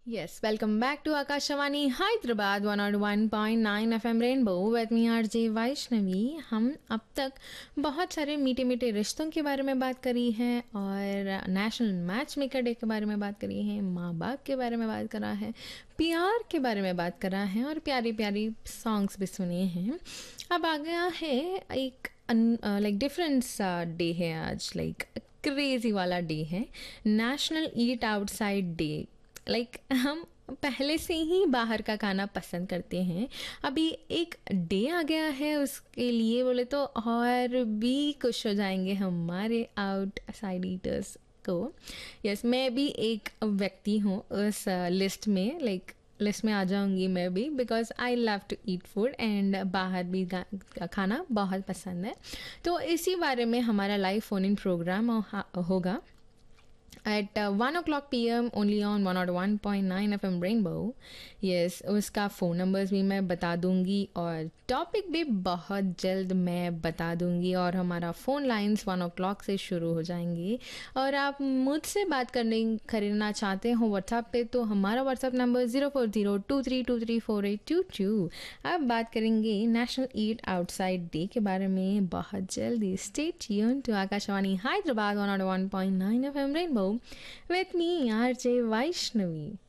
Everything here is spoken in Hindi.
Yes, welcome back to Akashawani Hyderabad 101.9 FM Rainbow with me RJ Vaishnavi. हम अब तक बहुत सारे मीठे मीठे रिश्तों के बारे में बात करी है और नेशनल मैच मेकर डे के बारे में बात करी है, माँ बाप के बारे में बात करा है, प्यार के बारे में बात करा है और प्यारी प्यारी सॉन्ग्स भी सुने हैं। अब आ गया है एक लाइक डिफरेंस डे है आज, लाइक क्रेजी वाला डे है, national eat outside day. Like हम पहले से ही बाहर का खाना पसंद करते हैं, अभी एक डे आ गया है उसके लिए बोले तो और भी खुश हो जाएंगे हमारे आउटसाइड ईटर्स को। यस, मैं भी एक व्यक्ति हूँ उस लिस्ट में, लाइक लिस्ट में आ जाऊंगी मैं भी, because I love to eat food and बाहर भी खाना बहुत पसंद है। तो इसी बारे में हमारा लाइव फोन इन प्रोग्राम होगा at 1 o'clock p.m. only on 101.9 FM Rainbow। Yes, उसका फ़ोन नंबर्स भी मैं बता दूंगी और टॉपिक भी बहुत जल्द मैं बता दूंगी और हमारा फ़ोन लाइंस 1 o'clock से शुरू हो जाएंगे। और आप मुझसे बात करना चाहते हो व्हाट्सएप पे, तो हमारा व्हाट्सएप नंबर 0402334822। अब बात करेंगे नेशनल ईट आउटसाइड डे के बारे में बहुत जल्दी। Stay tune to Akashvani Hyderabad 101.9 FM Rainbow with me RJ Vaishnavi।